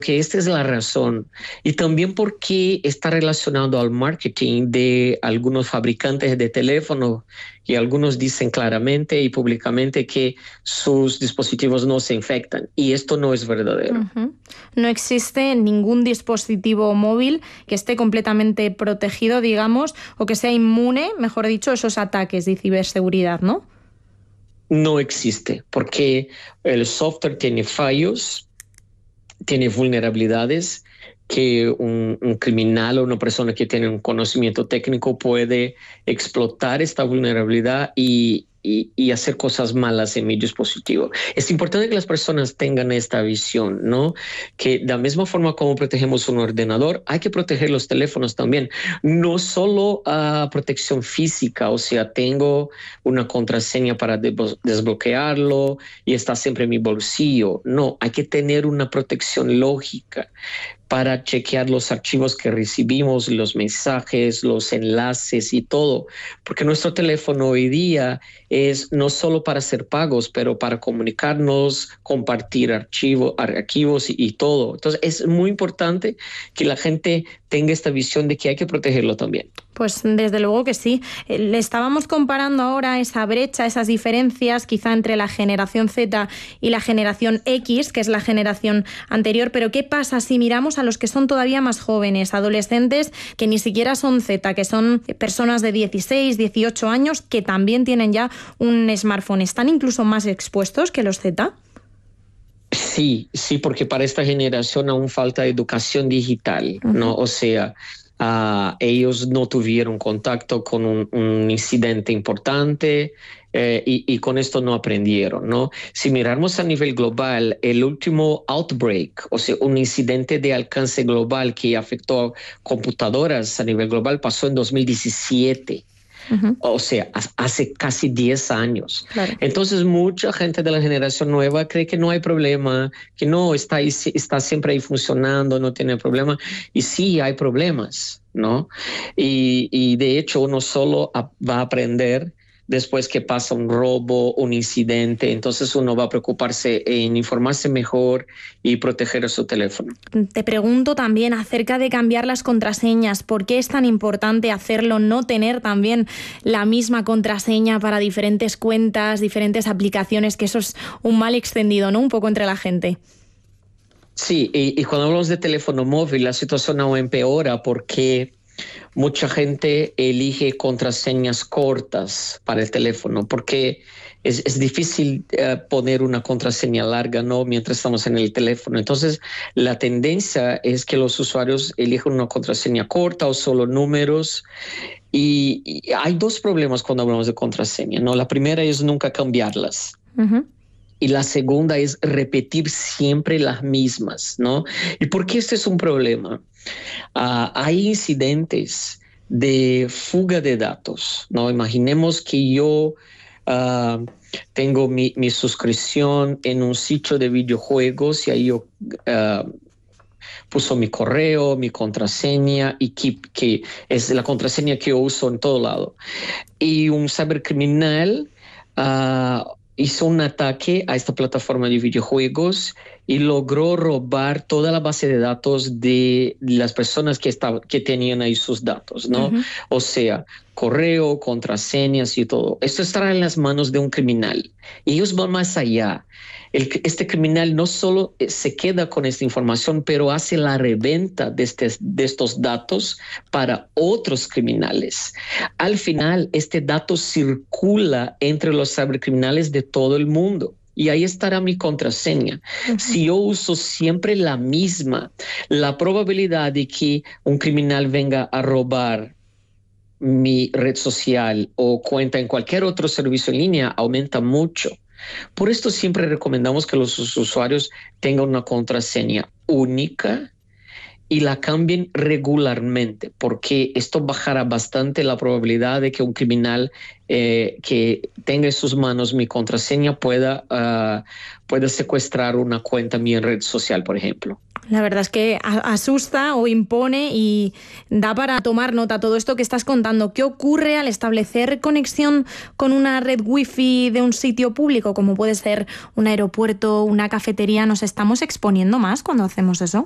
que esta es la razón y también porque está relacionado al marketing de algunos fabricantes de teléfonos y algunos dicen claramente y públicamente que sus dispositivos no se infectan y esto no es verdadero. Uh-huh. No existe ningún dispositivo móvil que esté completamente protegido, digamos, o que sea inmune, mejor dicho, a esos ataques de ciberseguridad, ¿no? No existe porque el software tiene fallos, tiene vulnerabilidades que un criminal o una persona que tiene un conocimiento técnico puede explotar esta vulnerabilidad y hacer cosas malas en mi dispositivo. Es importante que las personas tengan esta visión, ¿no? Que de la misma forma como protegemos un ordenador, hay que proteger los teléfonos también. No solo protección física, o sea, tengo una contraseña para desbloquearlo y está siempre en mi bolsillo. No, hay que tener una protección lógica para chequear los archivos que recibimos, los mensajes, los enlaces y todo, porque nuestro teléfono hoy día es no solo para hacer pagos, pero para comunicarnos, compartir archivos y todo. Entonces es muy importante que la gente tenga esta visión de que hay que protegerlo también. Pues desde luego que sí. Le estábamos comparando ahora esa brecha, esas diferencias quizá entre la generación Z y la generación X, que es la generación anterior, pero ¿qué pasa si miramos a los que son todavía más jóvenes, adolescentes que ni siquiera son Z, que son personas de 16, 18 años que también tienen ya un smartphone? ¿Están incluso más expuestos que los Z? Sí, porque para esta generación aún falta educación digital, ¿no? O sea, ellos no tuvieron contacto con un incidente importante y con esto no aprendieron, ¿no? Si miramos a nivel global, el último outbreak, o sea, un incidente de alcance global que afectó a computadoras a nivel global pasó en 2017. Uh-huh. O sea, hace casi 10 años. Claro. Entonces, mucha gente de la generación nueva cree que no hay problema, que no está ahí, está siempre ahí funcionando, no tiene problema. Y sí, hay problemas, ¿no? Y de hecho, uno solo va a aprender después que pasa un robo, un incidente, entonces uno va a preocuparse en informarse mejor y proteger su teléfono. Te pregunto también acerca de cambiar las contraseñas. ¿Por qué es tan importante hacerlo, no tener también la misma contraseña para diferentes cuentas, diferentes aplicaciones? Que eso es un mal extendido, ¿no? Un poco entre la gente. Sí, y cuando hablamos de teléfono móvil, la situación aún empeora porque mucha gente elige contraseñas cortas para el teléfono porque es difícil poner una contraseña larga, ¿no? Mientras estamos en el teléfono. Entonces, la tendencia es que los usuarios elijan una contraseña corta o solo números. Y hay dos problemas cuando hablamos de contraseña, ¿no? La primera es nunca cambiarlas. Uh-huh. Y la segunda es repetir siempre las mismas, ¿no? ¿Y por qué este es un problema? Hay incidentes de fuga de datos, ¿no? Imaginemos que yo tengo mi suscripción en un sitio de videojuegos y ahí yo puso mi correo, mi contraseña y que es la contraseña que yo uso en todo lado. Y un cibercriminal hizo un ataque a esta plataforma de videojuegos y logró robar toda la base de datos de las personas que tenían ahí sus datos, ¿no? Uh-huh. O sea, correo, contraseñas y todo. Esto estará en las manos de un criminal. Y ellos van más allá. Este criminal no solo se queda con esta información, pero hace la reventa de estos datos para otros criminales. Al final, este dato circula entre los cibercriminales de todo el mundo. Y ahí estará mi contraseña. Uh-huh. Si yo uso siempre la misma, la probabilidad de que un criminal venga a robar mi red social o cuenta en cualquier otro servicio en línea aumenta mucho. Por esto siempre recomendamos que los usuarios tengan una contraseña única y la cambien regularmente, porque esto bajará bastante la probabilidad de que un criminal que tenga en sus manos mi contraseña pueda secuestrar una cuenta mía en red social, por ejemplo. La verdad es que asusta o impone y da para tomar nota todo esto que estás contando. ¿Qué ocurre al establecer conexión con una red wifi de un sitio público, como puede ser un aeropuerto, una cafetería? ¿Nos estamos exponiendo más cuando hacemos eso?